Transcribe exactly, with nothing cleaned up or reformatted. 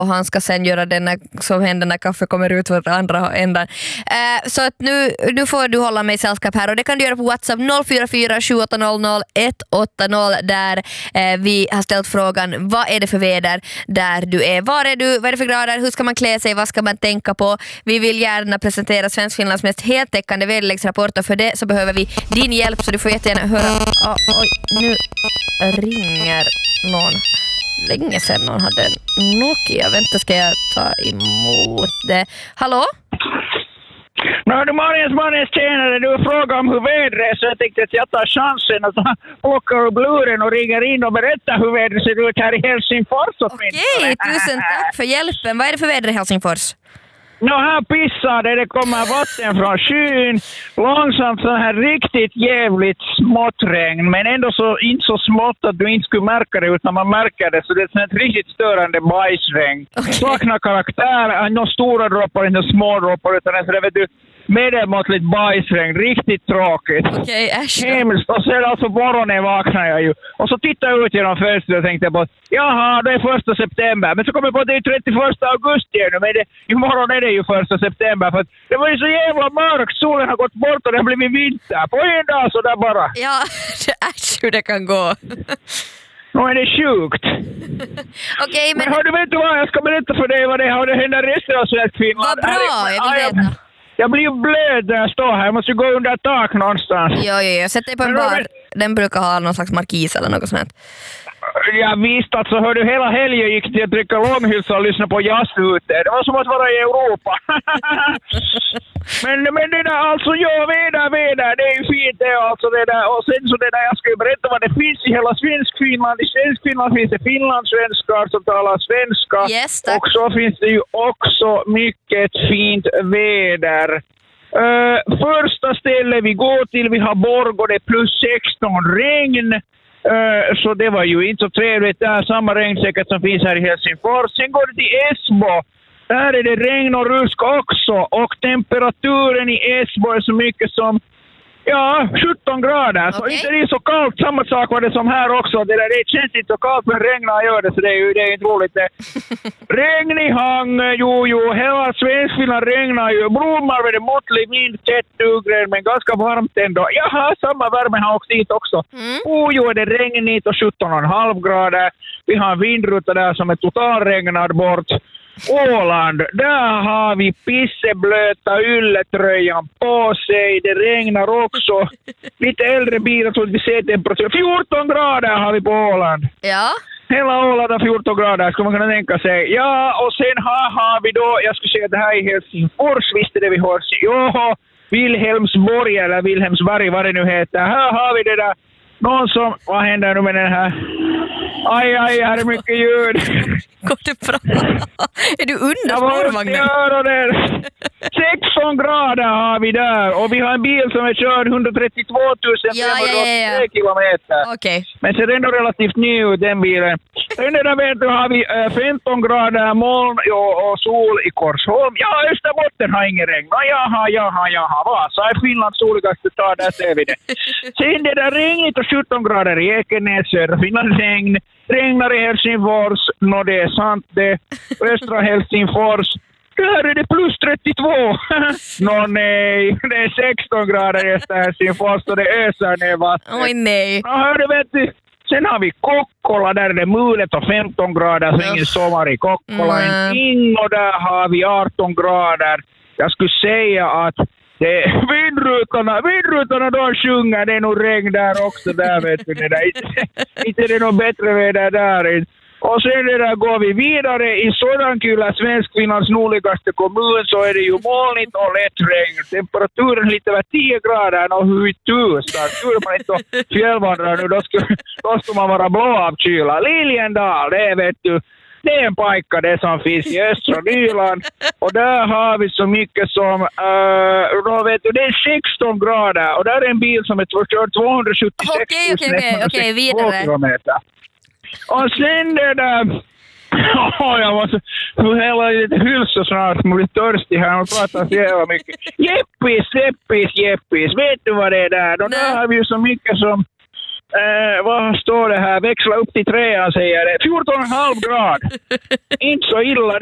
och han ska sen göra den när, som händer när kaffe kommer ut för andra ändan. Uh, så att nu, nu får du hålla mig i sällskap här och det kan du göra på WhatsApp noll fyra fyra sju åtta noll noll ett åtta noll där uh, vi har ställt frågan vad är det för väder där du är. Var är du? Vad är det för grader? Hur ska man klä sig? Vad ska man tänka på? Vi vill gärna presentera Svensk-Finlands mest heltäckande väderleksrapport och för det så behöver vi din hjälp så du får jättegärna höra. Oh, oj, nu ringer någon. Länge sedan någon hade en Nokia. Vänta, ska jag ta emot det. Hallå? Nå, du Marius, Marius, tjänare, du frågar om hur vädret är så jag tänkte att jag tar chansen att plocka upp luren och ringer in och berättar hur vädret ser ut här i Helsingfors. Okej, tusen tack för hjälpen. Vad är det för väder i Helsingfors? Nå, här pissar det, det kommer vatten från skyn, långsamt så här riktigt jävligt smått regn, men ändå så inte så smått att du inte skulle märka det utan man märker det, så det är ett riktigt störande bajsregn. Okay. Saknar karaktär, några stora droppar, inte små droppar, utan det är, vet du, medelmåttligt bajsregn, riktigt tråkigt. Okej, okay, äsch. Hemskt, och sen alltså morgonen vaknar jag ju. Och så tittar jag ut genom fönstret och tänkte på, jaha, det är första september. Men så kommer jag på att det är trettioförsta augusti nu, men det, imorgon är det ju första september. För att det var ju så jävla mörkt, solen har gått bort och det har blivit vinter. På en dag så där bara. Ja, äsch hur det kan gå. Nu är det sjukt. Okej, okay, men... Men hör du, vet du vad, jag ska berätta för dig vad det har det händer resten av Svensk-Finland. Vad bra, jag vill veta. Jag blir ju blöd när jag står här. Jag måste gå under tak någonstans. Jo, jo, jo. Sätt dig på en bar. Den brukar ha någon slags markis eller något sånt. Ja visst, alltså hör du, hela helgen gick till att dricka långhylsa och lyssna på jazz ute. Det var som att vara i Europa. men, men det där, alltså, ja, väder, väder, det är ju fint det, alltså det där. Och sen så det där, jag ska ju berätta vad det finns i hela Svensk-Finland. I Svensk-Finland finns det finlandssvenskar som talar svenska. Yes, och så finns det ju också mycket fint väder. Uh, första stället vi går till, vi har Borg och det är plus sexton regn. Uh, så det var ju inte så trevligt. Det är samma regnsäkert som finns här i Helsingfors. Sen går det till Esbo. Där är det regn och rusk också. Och temperaturen i Esbo är så mycket som ja, sjutton grader. Så okay. Inte det är så kallt. Samma sak var det som här också. Det, där, det känns inte så kallt men regnar gör det. Så det är ju det är inte roligt. Det. Regn i hang. Jo, jo. Hela Svenskfinland regnar ju. Blommar med det måttlig vind. Tätt dugren men ganska varmt ändå. Jaha, samma värme har också dit också. Mm. Oh, jo, är det regnigt och sjutton komma fem grader. Vi har en vindruta där som är totalregnad bort. Åland, där har vi pisseblöta ylletröjan på sig. Det regnar också. Lite äldre bilar så att vi ser temperatur. fjorton grader har vi på Åland. Ja. Hela Åland har fjorton grader, skulle man kunna tänka sig. Ja, och sen har, har vi då, jag skulle säga att det här är Helsingfors, visst är det vi hörs. Joho, Vilhelmsborg eller Vilhelmsberg, vad det nu heter. Här har vi det där. Någon som, vad händer nu med den här? Aj, aj, här är mycket ljud. Går det bra? Är du under spårvagnen? sexton grader har vi där. Och vi har en bil som är körd etthundratrettiotvåtusen femhundraåttiotre ja, ja, ja. kilometer. Okay. Men ser ändå relativt ny ut den bilen. Sen där vet du, har vi femton grader moln och, och sol i Korsholm. Ja, Österbotten har ingen regn. Ja, jaha, jaha, jaha. Vasa är Finlands soligaste stad, där ser vi det. Sen det där regnigt och sjutton grader i Ekenäs, södra Finland regn. Regnar i Helsingfors, nå det är sant det. Östra Helsingfors, där är det plus trettiotvå. Nå nej, det är sexton grader i Östra Helsingfors och det ösar ner vatten. Oj nej. Ja, hörde vet du. Sen har vi Kokkola, där är det mulet och femton grader, så ingen sommar i Kokkola. Mm. Ingo, där har vi arton grader. Jag skulle säga att det är vindrutorna, vindrutorna de sjunger, det är nog regn där också, där vet du det där. Inte det är något bättre väder där. Och sen det där går vi vidare i Sodankylä, Svenskfinlands nordligaste kommun, så är det ju molnigt och lätt regn. Temperaturen lite över tio grader och hur tusan. Skulle man inte fjällvandra nu, då skulle, då skulle man vara blå av kyla. Liljendal, det vet du. Det är en pajka det som finns i östra Nyland. Och där har vi så mycket som, uh, då vet du, det är sexton grader. Och där är en bil som är kört tvåhundrasjuttiosex tusen etthundrasextiotvå kilometer. Och sen det där, oh, jag måste hela lite hylsa snart, man blir törstig här och pratar så jävla mycket. Jeppis, jeppis, jeppis, vet du vad det är där? Och där har vi ju så mycket som Eh, vad står det här? Växla upp till trean säger det. fjorton komma fem grad. Inte så illa